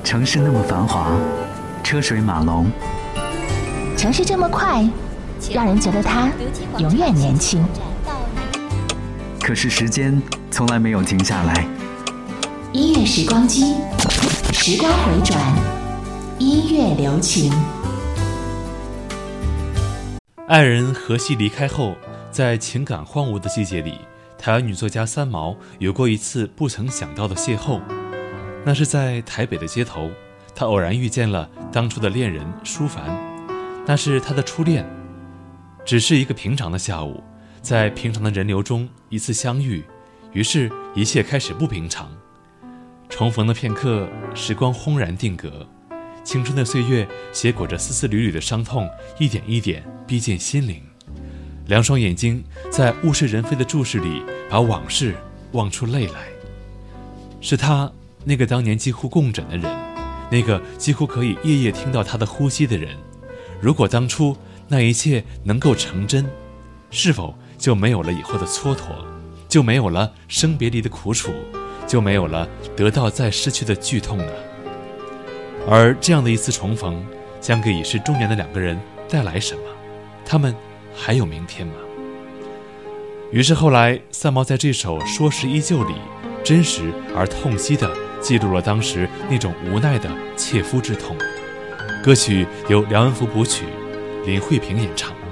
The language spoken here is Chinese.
城市那么繁华，车水马龙， 城市这么快，让人觉得它永远年轻。 可是时间从来没有停下来。 音乐时光机，时光回转，音乐留情。 爱人荷西离开后，在情感荒芜的季节里，台湾女作家三毛有过一次不曾想到的邂逅。那是在台北的街头，她偶然遇见了当初的恋人舒凡，那是她的初恋。只是一个平常的下午，在平常的人流中一次相遇，于是一切开始不平常。重逢的片刻，时光轰然定格，青春的岁月携裹着丝丝缕缕的伤痛，一点一点逼近心灵。两双眼睛在物是人非的注视里，把往事望出泪来。是他，那个当年几乎共枕的人，那个几乎可以夜夜听到他的呼吸的人。如果当初那一切能够成真，是否就没有了以后的蹉跎，就没有了生别离的苦楚，就没有了得到再失去的剧痛呢？而这样的一次重逢，将给已是中年的两个人带来什么？他们还有明天吗？于是后来，三毛在这首《说时依旧》里，真实而痛惜地记录了当时那种无奈的切肤之痛。歌曲由梁文福谱曲，林慧萍演唱。